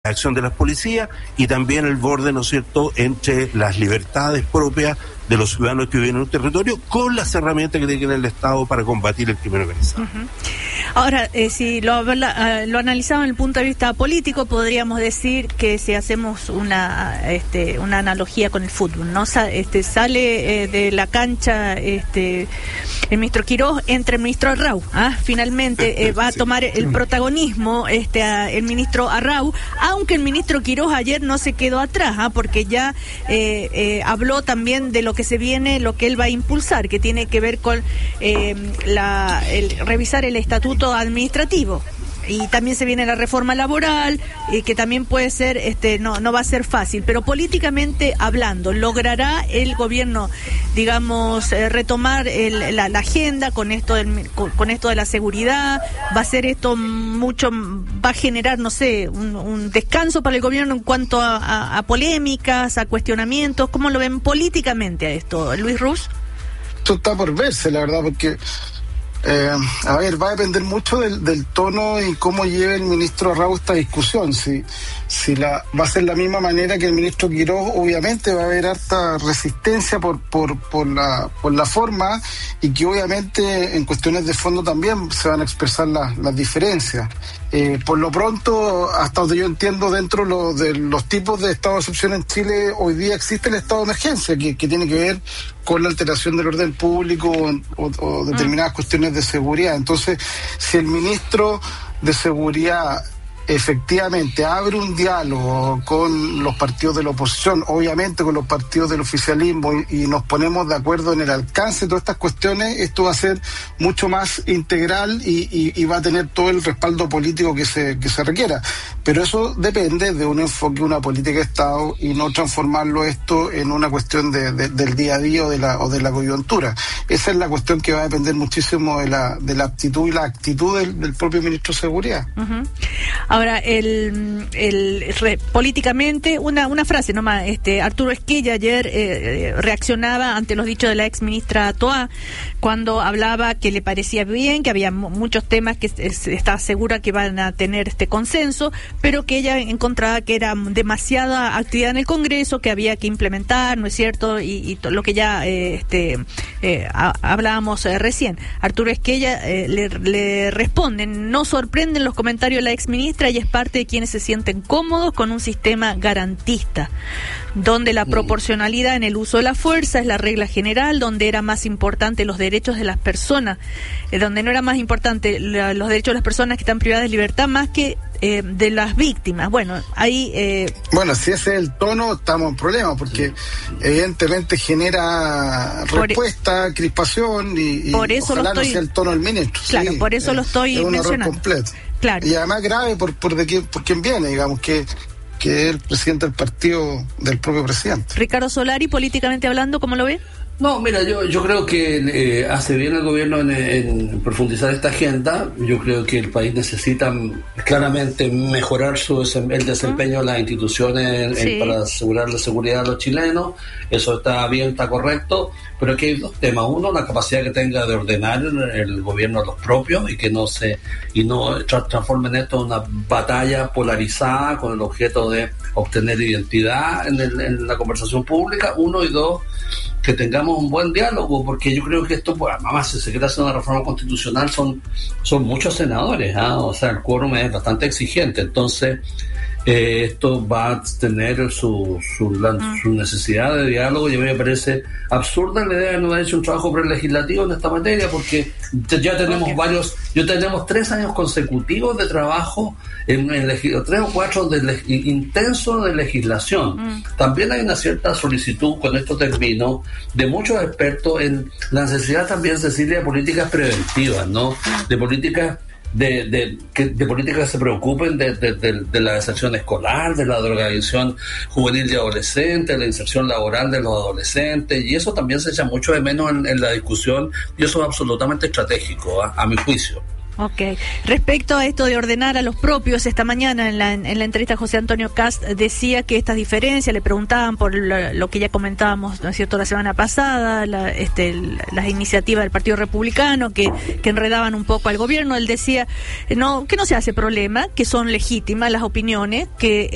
acción de las policías y también el borde, ¿no es cierto?, entre las libertades propias de los ciudadanos que viven en un territorio con las herramientas que tiene el Estado para combatir el crimen organizado. Uh-huh. Ahora, si lo analizamos desde el punto de vista político, podríamos decir que si hacemos una analogía con el fútbol, ¿no? Sale de la cancha el ministro Quirós, entra el ministro Arrau, finalmente va a tomar el protagonismo el ministro Arrau, aunque el ministro Quirós ayer no se quedó atrás, porque ya habló también de lo que se viene, lo que él va a impulsar, que tiene que ver con revisar el estatuto administrativo. Y también se viene la reforma laboral, que también puede ser, no va a ser fácil, pero políticamente hablando, ¿logrará el gobierno, digamos, retomar la agenda con esto de la seguridad? ¿Va a ser esto va a generar, no sé, un descanso para el gobierno en cuanto a polémicas, a cuestionamientos? ¿Cómo lo ven políticamente a esto, Luis Ruz? Esto está por verse, la verdad, porque va a depender mucho del tono y cómo lleve el ministro Arrau esta discusión. Si va a ser la misma manera que el ministro Quirós, obviamente va a haber harta resistencia por la forma, y que obviamente en cuestiones de fondo también se van a expresar las diferencias. Por lo pronto, hasta donde yo entiendo, dentro de los tipos de estado de excepción en Chile, hoy día existe el estado de emergencia, que tiene que ver con la alteración del orden público o determinadas cuestiones de seguridad. Entonces, si el ministro de Seguridad efectivamente abre un diálogo con los partidos de la oposición, obviamente con los partidos del oficialismo, y nos ponemos de acuerdo en el alcance de todas estas cuestiones, esto va a ser mucho más integral y va a tener todo el respaldo político que se requiera. Pero eso depende de un enfoque, una política de Estado, y no transformarlo esto en una cuestión del día a día o de la coyuntura. Esa es la cuestión que va a depender muchísimo de la aptitud y la actitud del propio ministro de Seguridad. Uh-huh. Ahora, políticamente, una frase nomás, Arturo Esquella ayer reaccionaba ante los dichos de la ex ministra Toá, cuando hablaba que le parecía bien, que había muchos temas que estaba segura que van a tener este consenso, pero que ella encontraba que era demasiada actividad en el Congreso, que había que implementar, ¿no es cierto? Y lo que ya hablábamos recién. Arturo Esquella le responden: no sorprenden los comentarios de la ex ministra, y es parte de quienes se sienten cómodos con un sistema garantista, donde la proporcionalidad en el uso de la fuerza es la regla general, donde era más importante los derechos de las personas, donde no era más importante los derechos de las personas que están privadas de libertad más que de las víctimas. Bueno, ahí... Bueno, si ese es el tono, estamos en problemas, porque evidentemente genera respuesta, crispación, y por eso ojalá no sea el tono del ministro. Claro, por eso lo estoy mencionando. Error completo. Claro. Y además grave por quién viene, digamos, que es el presidente del partido del propio presidente. Ricardo Solari, políticamente hablando, ¿cómo lo ve? No, mira, yo creo que hace bien el gobierno en profundizar esta agenda. Yo creo que el país necesita claramente mejorar el desempeño de las instituciones para asegurar la seguridad de los chilenos. Eso está bien, está correcto, pero aquí hay dos temas. Uno, la capacidad que tenga de ordenar el gobierno a los propios, y que no transformen esto en una batalla polarizada con el objeto de obtener identidad en la conversación pública. Uno, y dos, que tengamos un buen diálogo, porque yo creo que esto, además, si se quiere hacer una reforma constitucional, son muchos senadores, o sea, el quórum es bastante exigente. Entonces esto va a tener su necesidad de diálogo, y a mí me parece absurda la idea de no haber hecho un trabajo prelegislativo en esta materia, porque ya tenemos tenemos 3 años consecutivos de trabajo en 3 o 4 intenso de legislación. También hay una cierta solicitud, con esto termino, de muchos expertos en la necesidad también, Cecilia, de políticas preventivas, ¿no? De políticas de políticas que se preocupen de la deserción escolar, de la drogadicción juvenil y adolescente, de la inserción laboral de los adolescentes, y eso también se echa mucho de menos en la discusión, y eso es absolutamente estratégico, a mi juicio. Ok. Respecto a esto de ordenar a los propios, esta mañana en la entrevista José Antonio Cast decía que estas diferencias, le preguntaban por lo que ya comentábamos, ¿no es cierto?, la semana pasada, las iniciativas del Partido Republicano que enredaban un poco al gobierno. Él decía que no se hace problema, que son legítimas las opiniones, que